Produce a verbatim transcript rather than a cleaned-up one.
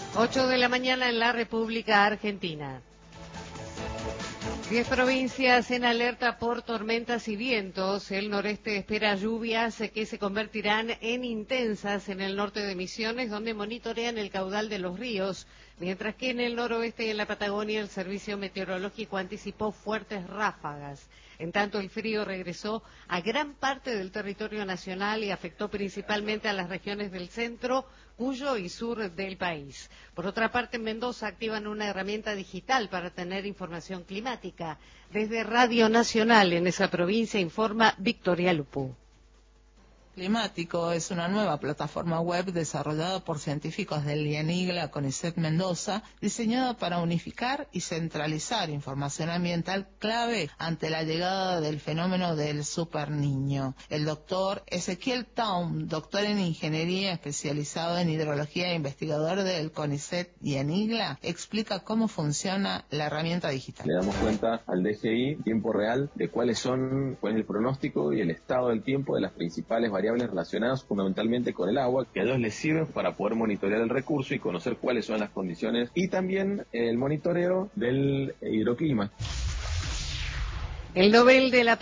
ocho de la mañana en la República Argentina. Diez provincias en alerta por tormentas y vientos. El noreste espera lluvias que se convertirán en intensas en el norte de Misiones, donde monitorean el caudal de los ríos, mientras que en el noroeste y en la Patagonia el Servicio Meteorológico anticipó fuertes ráfagas. En tanto, el frío regresó a gran parte del territorio nacional y afectó principalmente a las regiones del centro, Cuyo y sur del país. Por otra parte, en Mendoza activan una herramienta digital para tener información climática. Desde Radio Nacional en esa provincia informa Victoria Lupú. Climático es una nueva plataforma web desarrollada por científicos del IENIGLA CONICET Mendoza, diseñada para unificar y centralizar información ambiental clave ante la llegada del fenómeno del superniño. El doctor Ezequiel Taum, doctor en ingeniería especializado en hidrología e investigador del CONICET IENIGLA, explica cómo funciona la herramienta digital. Le damos cuenta al D G I en tiempo real de cuáles son, cuál es el pronóstico y el estado del tiempo de las principales variables relacionadas fundamentalmente con el agua, que a ellos les sirven para poder monitorear el recurso y conocer cuáles son las condiciones, y también el monitoreo del hidroclima. El Nobel de la